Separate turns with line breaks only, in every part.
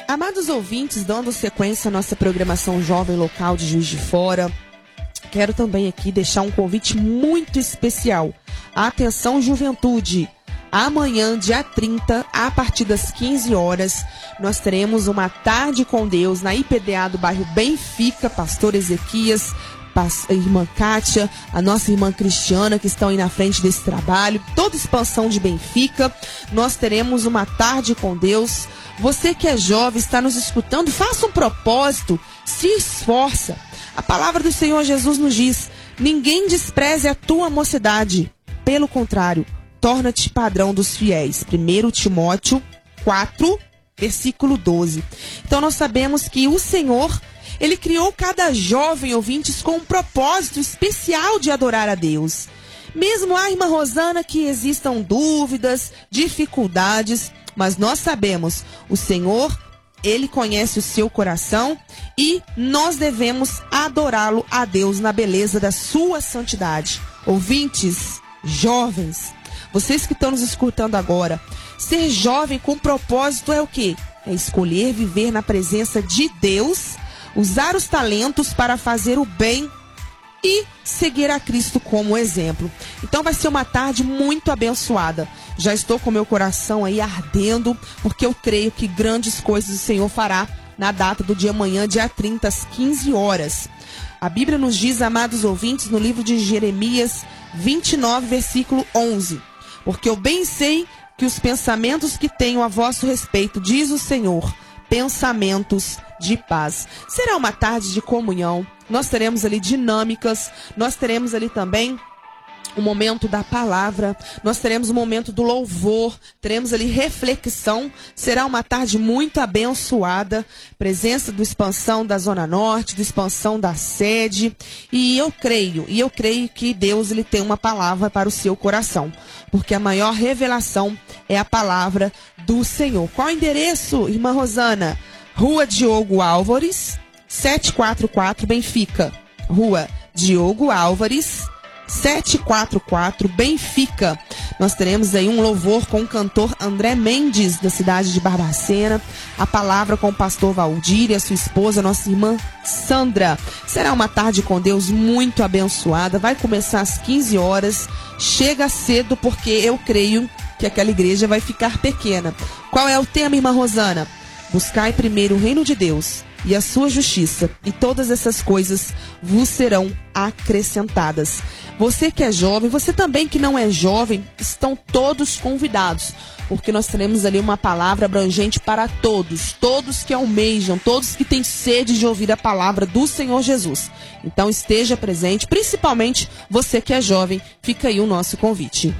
Amados ouvintes, dando sequência à nossa programação Jovem Local de Juiz de Fora, quero também aqui deixar um convite muito especial. Atenção, juventude! Amanhã, dia 30, a partir das 15 horas, nós teremos uma tarde com Deus na IPDA do bairro Benfica, Pastor Ezequias, a irmã Kátia, a nossa irmã Cristiana, que estão aí na frente desse trabalho, toda expansão de Benfica. Nós teremos uma tarde com Deus. Você que é jovem, está nos escutando, faça um propósito, se esforça. A palavra do Senhor Jesus nos diz: ninguém despreze a tua mocidade, pelo contrário, torna-te padrão dos fiéis. 1 Timóteo 4, versículo 12. Então nós sabemos que o Senhor, Ele criou cada jovem, ouvintes, com um propósito especial de adorar a Deus. Mesmo a irmã Rosana que existam dúvidas, dificuldades, mas nós sabemos, o Senhor, Ele conhece o seu coração e nós devemos adorá-lo a Deus na beleza da sua santidade. Ouvintes, jovens, vocês que estão nos escutando agora, ser jovem com propósito é o quê? É escolher viver na presença de Deus, usar os talentos para fazer o bem e seguir a Cristo como exemplo. Então vai ser uma tarde muito abençoada. Já estou com meu coração aí ardendo, porque eu creio que grandes coisas o Senhor fará na data do dia amanhã, dia 30, às 15 horas. A Bíblia nos diz, amados ouvintes, no livro de Jeremias 29, versículo 11: porque eu bem sei que os pensamentos que tenho a vosso respeito, diz o Senhor, pensamentos de paz. Será uma tarde de comunhão. Nós teremos ali dinâmicas, nós teremos ali também o momento da palavra, nós teremos o momento do louvor, teremos ali reflexão. Será uma tarde muito abençoada, presença do Expansão da Zona Norte, do Expansão da sede, e eu creio que Deus, Ele tem uma palavra para o seu coração, porque a maior revelação é a palavra do Senhor. Qual o endereço, irmã Rosana? Rua Diogo Álvares, 744, Benfica. Rua Diogo Álvares, 744, Benfica. Nós teremos aí um louvor com o cantor André Mendes, da cidade de Barbacena. A palavra com o pastor Valdir e a sua esposa, nossa irmã Sandra. Será uma tarde com Deus muito abençoada. Vai começar às 15 horas. Chega cedo, porque eu creio que aquela igreja vai ficar pequena. Qual é o tema, irmã Rosana? Buscai primeiro o reino de Deus e a sua justiça, e todas essas coisas vos serão acrescentadas. Você que é jovem, você também que não é jovem, estão todos convidados, porque nós teremos ali uma palavra abrangente para todos, todos que almejam, todos que têm sede de ouvir a palavra do Senhor Jesus. Então esteja presente, principalmente você que é jovem, fica aí o nosso convite.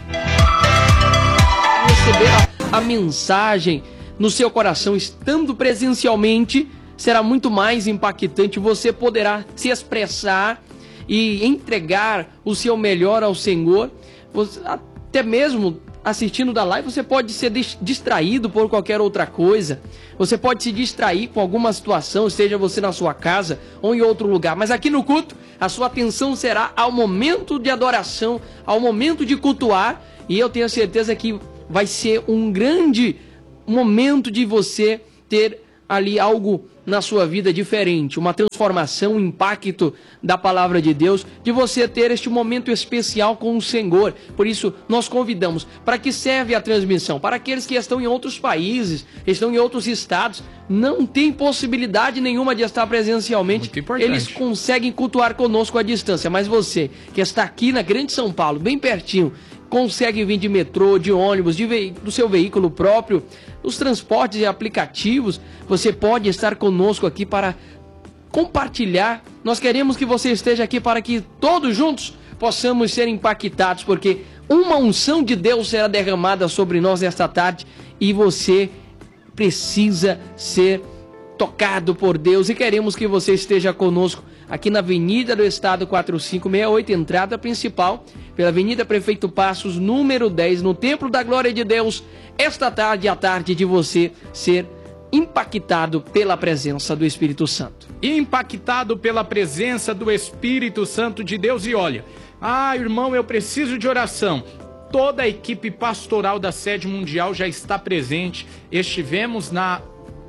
Receber a mensagem no seu coração, estando presencialmente, será muito mais impactante. Você poderá se expressar e entregar o seu melhor ao Senhor. Você, até mesmo assistindo da live, você pode ser distraído por qualquer outra coisa. Você pode se distrair com alguma situação, seja você na sua casa ou em outro lugar. Mas aqui no culto, a sua atenção será ao momento de adoração, ao momento de cultuar. E eu tenho certeza que vai ser um grande momento de você ter ali algo na sua vida diferente, uma transformação, um impacto da palavra de Deus, de você ter este momento especial com o Senhor. Por isso, nós convidamos. Para que serve a transmissão? Para aqueles que estão em outros países, estão em outros estados, não tem possibilidade nenhuma de estar presencialmente. Eles conseguem cultuar conosco à distância, mas você que está aqui na Grande São Paulo, bem pertinho, consegue vir de metrô, de ônibus, do seu veículo próprio, os transportes e aplicativos, você pode estar conosco aqui para compartilhar. Nós queremos que você esteja aqui para que todos juntos possamos ser impactados, porque uma unção de Deus será derramada sobre nós nesta tarde e você precisa ser tocado por Deus, e queremos que você esteja conosco aqui na Avenida do Estado 4568, entrada principal, pela Avenida Prefeito Passos, número 10, no Templo da Glória de Deus. Esta tarde é a tarde de você ser impactado pela presença do Espírito Santo.
Impactado pela presença do Espírito Santo de Deus. E olha, irmão, eu preciso de oração. Toda a equipe pastoral da Sede Mundial já está presente. Estivemos na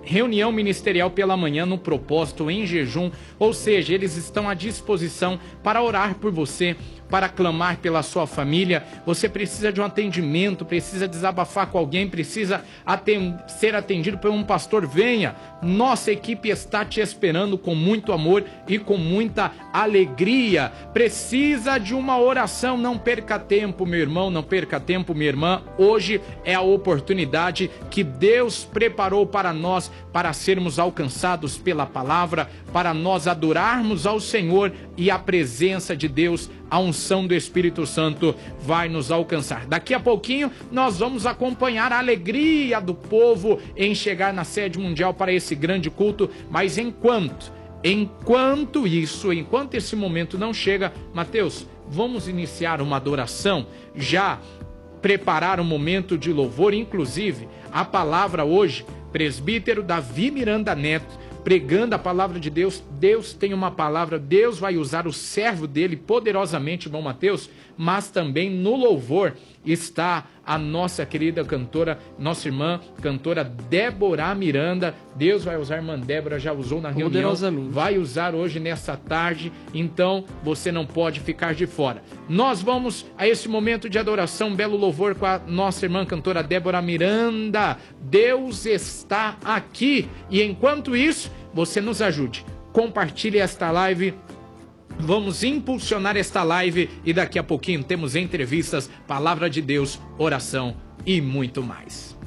reunião ministerial pela manhã no propósito, em jejum, ou seja, eles estão à disposição para orar por você, para clamar pela sua família. Você precisa de um atendimento, precisa desabafar com alguém, precisa ser atendido por um pastor, venha. Nossa equipe está te esperando com muito amor e com muita alegria. Precisa de uma oração, não perca tempo, meu irmão, não perca tempo, minha irmã. Hoje é a oportunidade que Deus preparou para nós, para sermos alcançados pela palavra, para nós adorarmos ao Senhor, e a presença de Deus, a unção do Espírito Santo vai nos alcançar. Daqui a pouquinho nós vamos acompanhar a alegria do povo em chegar na sede mundial para esse grande culto, mas enquanto esse momento não chega, Mateus, vamos iniciar uma adoração, já preparar um momento de louvor, inclusive a palavra hoje, presbítero Davi Miranda Neto, pregando a palavra de Deus. Deus tem uma palavra, Deus vai usar o servo dele poderosamente, irmão Mateus, mas também no louvor está a nossa querida cantora, nossa irmã cantora Débora Miranda. Deus vai usar a irmã Débora, já usou na reunião, vai usar hoje nessa tarde, então você não pode ficar de fora. Nós vamos a esse momento de adoração, um belo louvor com a nossa irmã cantora Débora Miranda. Deus está aqui, e enquanto isso, você nos ajude, compartilhe esta live. Vamos impulsionar esta live e daqui a pouquinho temos entrevistas, palavra de Deus, oração e muito mais.